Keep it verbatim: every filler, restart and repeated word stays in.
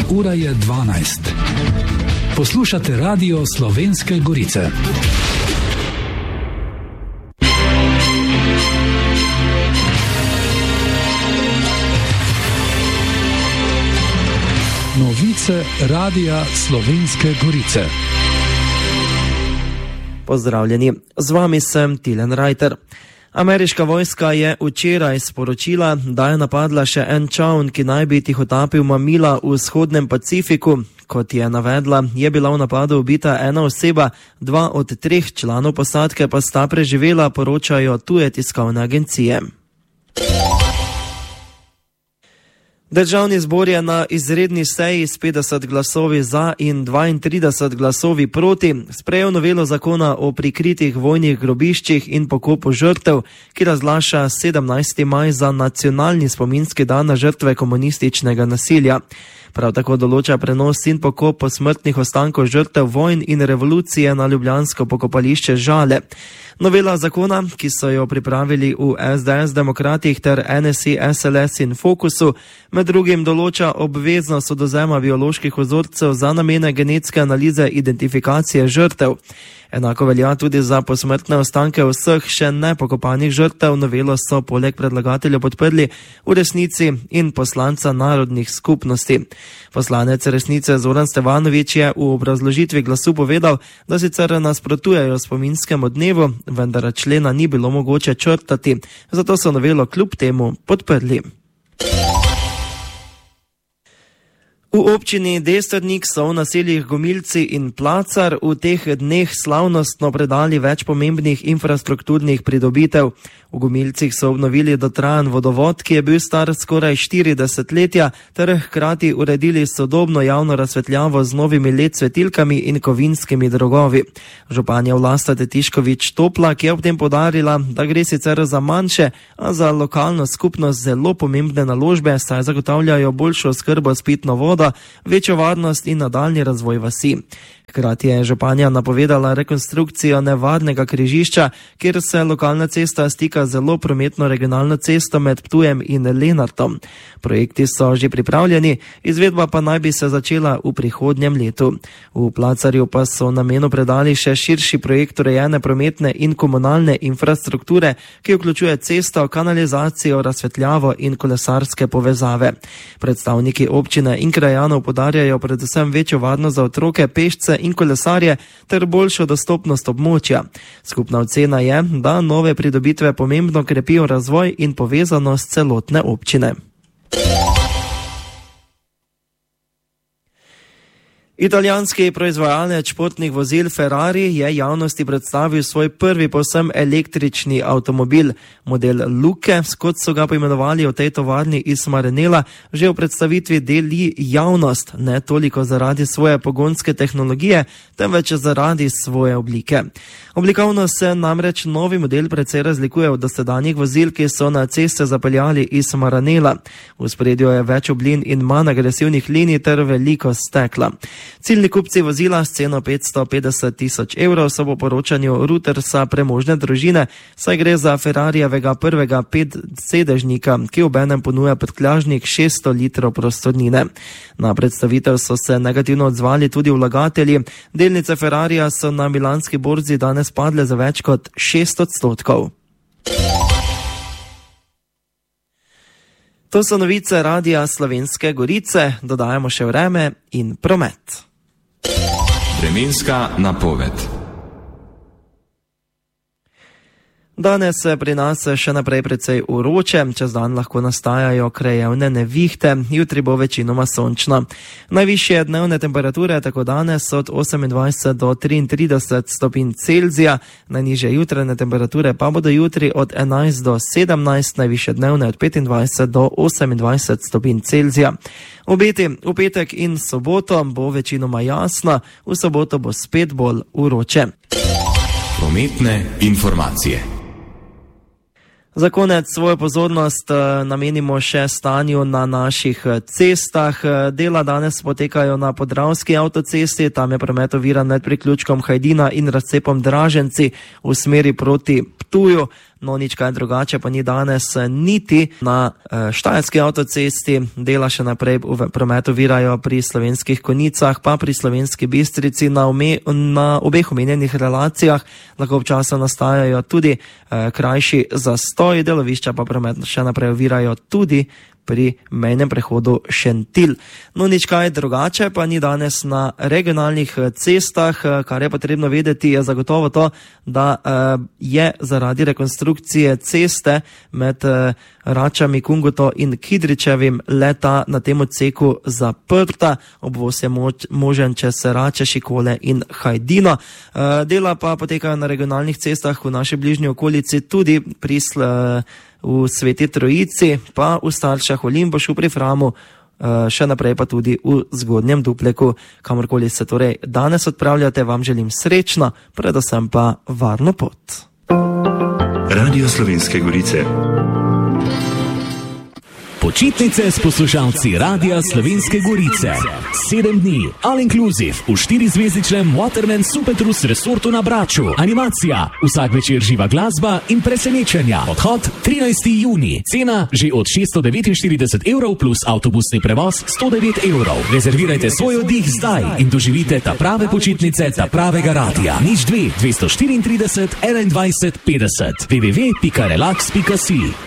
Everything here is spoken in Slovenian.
Ura je dvanajst. Poslušate Radio Slovenske Gorice. Novice Radia Slovenske Gorice. Pozdravljeni, z vami sem Tilen Rajter. Ameriška vojska je včeraj sporočila, da je napadla še en čoln, ki naj bi tihotapil mamila v vzhodnem Pacifiku. Kot je navedla, je bila v napadu ubita ena oseba, dva od treh članov posadke pa sta preživela, poročajo tuje tiskovne agencije. Državni zbor je na izredni seji s petdeset glasovi za in dvaintrideset glasovi proti sprejel novelo zakona o prikritih vojnih grobiščih in pokopu žrtev, ki razglaša sedemnajsti maj za nacionalni spominski dan na žrtve komunističnega nasilja. Prav tako določa prenos in pokop posmrtnih ostankov žrtev vojn in revolucije na ljubljansko pokopališče Žale. Novela zakona, ki so jo pripravili v es de es Demokratih ter en es i, es el es in Fokusu, med drugim določa obveznost odvzema bioloških vzorcev za namene genetske analize identifikacije žrtev. Enako velja tudi za posmrtne ostanke vseh še nepokopanih žrtev. Novelo so poleg predlagateljev podprli v Resnici in poslanca narodnih skupnosti. Poslanec Resnice Zoran Stevanović je v obrazložitvi glasu povedal, da sicer nasprotujejo spominskemu dnevu, vendar člena ni bilo mogoče črtati, zato so novelo kljub temu podprli. V občini Destrnik so v naseljih Gomilci in Placar v teh dneh slavnostno predali več pomembnih infrastrukturnih pridobitev. V Gomilcih so obnovili dotrajan vodovod, ki je bil star skoraj štiri desetletja, ter hkrati uredili sodobno javno razsvetljavo z novimi el e de svetilkami in kovinskimi drogovi. Županja Vlasta Tetišković Toplak je ob tem poudarila, da gre sicer za manjše, a za lokalno skupnost zelo pomembne naložbe, saj zagotavljajo boljšo oskrbo s pitno vodo, večjo varnost in nadaljnji razvoj vasi. Hkrati je županja napovedala rekonstrukcijo nevarnega križišča, kjer se lokalna cesta stika zelo prometno regionalno cesto med Ptujem in Lenartom. Projekti so že pripravljeni, izvedba pa naj bi se začela v prihodnjem letu. V Placarju pa so namenu predali še širši projekt urejene prometne in komunalne infrastrukture, ki vključuje cesto, kanalizacijo, razsvetljavo in kolesarske povezave. Predstavniki občine in krajanov podarjajo predvsem večjo varnost za otroke, pešce in kolesarje ter boljšo dostopnost območja. Skupna ocena je, da nove pridobitve pomembno krepijo razvoj in povezanost celotne občine. Italijanski proizvajalec športnih vozil Ferrari je javnosti predstavil svoj prvi povsem električni avtomobil. Model Luke, kot so ga poimenovali v tej tovarni iz Maranella, že v predstavitvi deli javnost, ne toliko zaradi svoje pogonske tehnologije, temveč zaradi svoje oblike. Oblikovno se namreč novi model precej razlikuje od dosedanjih vozil, ki so na ceste zapeljali iz Maranella. V ospredju je več oblin in manj agresivnih linij ter veliko stekla. Ciljni kupci vozila s ceno petsto petdeset tisoč evrov so po poročanju Reutersa premožne družine, saj gre za Ferrarijevega prvega petsedežnika, ki obenem ponuja prtljažnik šeststo litrov prostornine. Na predstavitev so se negativno odzvali tudi vlagatelji. Delnice Ferrarija so na milanski borzi danes padle za več kot šest odstotkov. To so novice Radia Slovenske Gorice, dodajamo še vreme in promet. Vremenska napoved. Danes se pri nas še naprej precej vroče, čez dan lahko nastajajo krajevne nevihte, jutri bo večinoma sončno. Najvišje dnevne temperature tako danes od osemindvajset do triintrideset stopinj Celzija, najnižje jutranje temperature pa bodo jutri od enajst do sedemnajst, najvišje dnevne od petindvajset do osemindvajset stopinj Celzija. Obeti v petek in soboto bo večinoma jasno, v soboto bo spet bolj vroče. Prometne informacije. Za konec svojo pozornost namenimo še stanju na naših cestah. Dela danes potekajo na Podravski avtocesti, tam je promet oviran med priključkom Hajdina in razcepom Draženci v smeri proti Ptuju. no nič kaj drugače pa ni danes niti na Štajerski avtocesti, dela še naprej v prometu virajo pri Slovenskih Konjicah, pa pri Slovenski Bistrici na, ume, na obeh omenjenih relacijah lahko občasno nastajajo tudi eh, krajši zastoj, delovišča pa promet še naprej virajo tudi pri mejnem prehodu Šentilj. No, nič kaj drugače pa ni danes na regionalnih cestah, kar je potrebno vedeti, je zagotovo to, da je zaradi rekonstrukcije ceste med Račami, Kunguto in Kidričevim leta na tem odseku zaprta, obvoz je moč, možen čez Rače, Šikole in Hajdino. Dela pa potekajo na regionalnih cestah v naši bližnji okolici, tudi pri v Sveti Trojici, pa v Staršah, v Limbušu, pri Framu, še naprej pa tudi v Zgodnjem Dupleku. Kamorkoli se torej danes odpravljate, vam želim srečno, predvsem pa varno pot. Radio Slovenske Gorice. Počitnice s poslušalci Radia Slovenske Gorice. Sedem dni, all inclusive, v štirizvezdičnem Waterman Supertrus resortu na Braču. Animacija, vsak večer živa glasba in presenečenja. Odhod trinajstega junija. Cena že od šeststo devetinštirideset evrov plus avtobusni prevoz sto devet evrov. Rezervirajte svoj oddih zdaj in doživite ta prave počitnice, ta pravega radia. Nič dve, dvesto štiriintrideset, enaindvajset, petdeset. w w w pika relax pika si